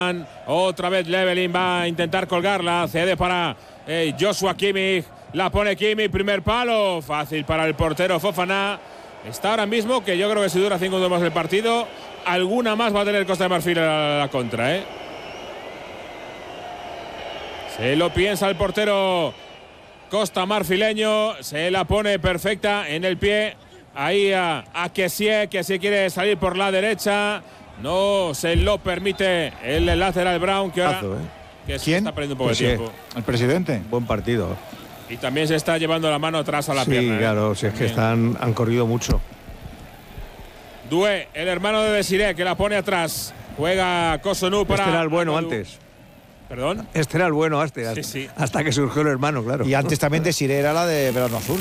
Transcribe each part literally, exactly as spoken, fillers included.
Otra vez Levelin va a intentar colgarla. Cede para eh, Joshua Kimmich. La pone Kimmich, primer palo. Fácil para el portero Fofana. Está ahora mismo que yo creo que si dura cinco minutos más el partido, alguna más va a tener Costa de Marfil a la, a la contra, ¿eh? Se lo piensa el portero Costa Marfileño. Se la pone perfecta en el pie. Ahí a, a Kessie, que si quiere salir por la derecha. No se lo permite el lateral Brown, que ahora Pazo, ¿eh? que ¿Quién? está perdiendo un poco Pues de sí, tiempo. el presidente. Buen partido. Y también se está llevando la mano atrás a la sí, pierna. Sí, claro, ¿eh? si es que están, han corrido mucho. Doué, el hermano de Desiré, que la pone atrás. Juega Cossonu para… Este era el bueno Amadou. antes. ¿Perdón? Este era el bueno hasta, Sí, sí. hasta que surgió el hermano, claro. Y antes también Desiré era la de Verano Azul.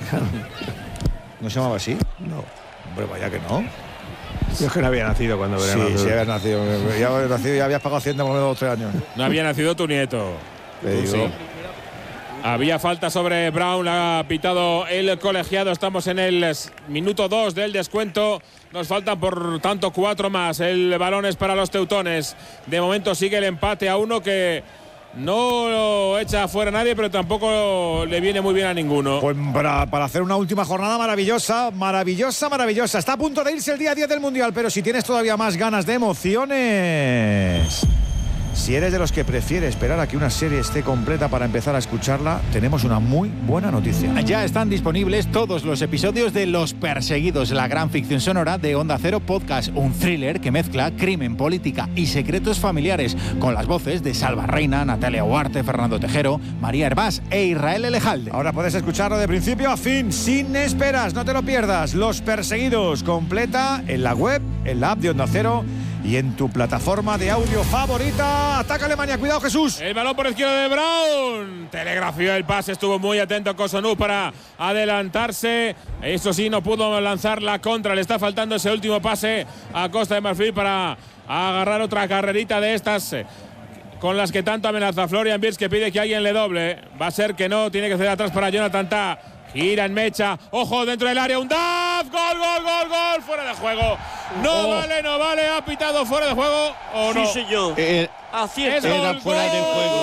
¿No se llamaba así? No. Hombre, vaya que no. Yo es que no había nacido cuando Sí, Verano Azul. sí, habías nacido. Ya habías nacido, ya habías pagado Hacienda por lo menos dos tres años. No había nacido tu nieto. Le Tú digo. sí. Había falta sobre Brown, ha pitado el colegiado. Estamos en el minuto dos del descuento. Nos faltan por tanto cuatro más. El balón es para los teutones. De momento sigue el empate a uno que no lo echa fuera nadie, pero tampoco le viene muy bien a ninguno. Pues para, para hacer una última jornada maravillosa, maravillosa, maravillosa. Está a punto de irse el día diez del Mundial, pero si tienes todavía más ganas de emociones, si eres de los que prefiere esperar a que una serie esté completa para empezar a escucharla, tenemos una muy buena noticia. Ya están disponibles todos los episodios de Los Perseguidos, la gran ficción sonora de Onda Cero Podcast, un thriller que mezcla crimen, política y secretos familiares, con las voces de Salva Reina, Natalia Huarte, Fernando Tejero, María Hervás e Israel Elejalde. Ahora puedes escucharlo de principio a fin, sin esperas, no te lo pierdas. Los Perseguidos, completa en la web, en la app de Onda Cero y en tu plataforma de audio favorita. Ataca Alemania, cuidado Jesús. El balón por izquierda de Brown. Telegrafió el pase, estuvo muy atento Cossonu para adelantarse. Eso sí, no pudo lanzar la contra. Le está faltando ese último pase a Costa de Marfil para agarrar otra carrerita de estas con las que tanto amenaza Florian Wirtz, que pide que alguien le doble. Va a ser que no, tiene que ceder atrás para Jonathan Tah. Gira en mecha, ojo dentro del área, un daf, gol, gol, gol, gol, fuera de juego. No oh. vale, no vale, ha pitado fuera de juego o no. Sí, señor. Eh, Acierta. era gol, fuera de juego.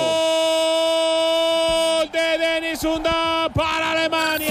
Gol de Dennis Undav para Alemania.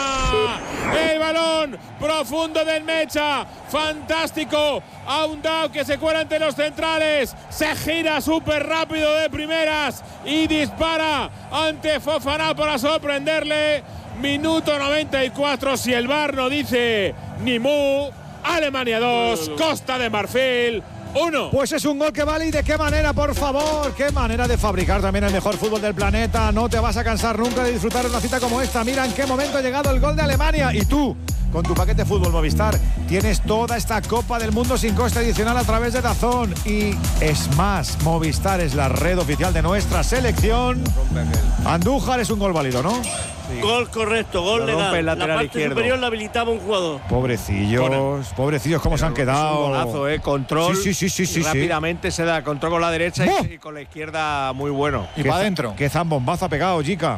El balón profundo del Mecha, fantástico. A Undav que se cuela entre los centrales, se gira súper rápido de primeras y dispara ante Fofana para sorprenderle. Minuto noventa y cuatro, si el V A R no dice ni mu. Alemania dos, Costa de Marfil uno. Pues es un gol que vale, y de qué manera, por favor. Qué manera de fabricar también el mejor fútbol del planeta. No te vas a cansar nunca de disfrutar de una cita como esta. Mira en qué momento ha llegado el gol de Alemania. Y tú, con tu paquete Fútbol Movistar, tienes toda esta Copa del Mundo sin coste adicional a través de DAZN. Y es más, Movistar es la red oficial de nuestra selección. Andújar, es un gol válido, ¿no? Sí. Gol correcto, gol Lo legal. rompe el lateral la parte izquierdo. superior la habilitaba un jugador. Pobrecillos, pobrecillos, cómo se han quedado. Es un golazo, ¿eh? Control. Sí, sí, sí, sí, y sí, rápidamente se da control con la derecha ¡Oh! y, y con la izquierda muy bueno. Y para adentro. Qué zambombazo ha pegado, Jica.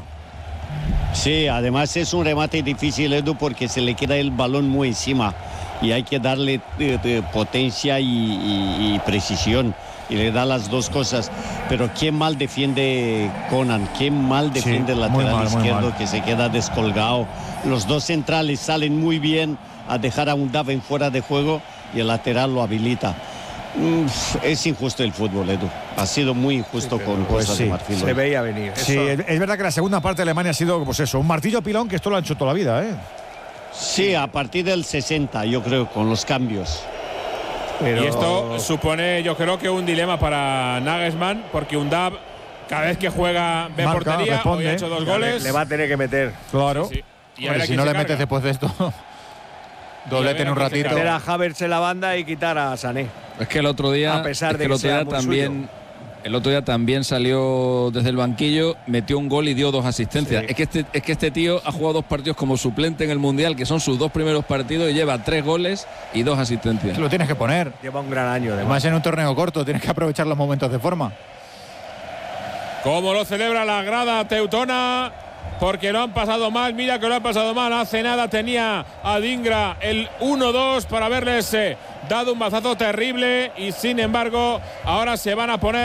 Sí, además es un remate difícil, Edu, porque se le queda el balón muy encima y hay que darle eh, eh, potencia y, y, y precisión, y le da las dos cosas. Pero qué mal defiende Conan, qué mal defiende Sí, el muy lateral mal, muy izquierdo, mal. que se queda descolgado. Los dos centrales salen muy bien a dejar a Undav en fuera de juego y el lateral lo habilita. Uf, es injusto el fútbol, Edu. Ha sido muy injusto con pues Costa sí, de Marfil. Se veía venir. Sí, Eso- es, es verdad que la segunda parte de Alemania ha sido, pues eso, un martillo pilón, que esto lo han hecho toda la vida, ¿eh? Sí, a partir del sesenta, yo creo, con los cambios. pero- Y esto supone, yo creo que un dilema para Nagelsmann, porque Undav cada vez que juega ve Marca, portería, responde. hoy ha hecho dos Ya goles. Le, le va a tener que meter. Claro. Sí. Y a Hombre, ver a si quién no se le carga. metes después de esto, Y a doblete ver en a un quién se ratito. carga. Meter a Havertz en la banda y quitar a Sané. Es que el otro día, A pesar es de que el que otro sea día muy también, el otro día también salió desde el banquillo, metió un gol y dio dos asistencias. Sí. Es que este, es que este tío ha jugado dos partidos como suplente en el Mundial, que son sus dos primeros partidos, y lleva tres goles y dos asistencias. Lo tienes que poner. Lleva un gran año, además. Además, en un torneo corto tienes que aprovechar los momentos de forma. Como lo celebra la grada teutona, porque lo han pasado mal. Mira que lo han pasado mal. Hace nada tenía a Dingra el uno dos para haberles eh, dado un mazazo terrible, y sin embargo ahora se van a poner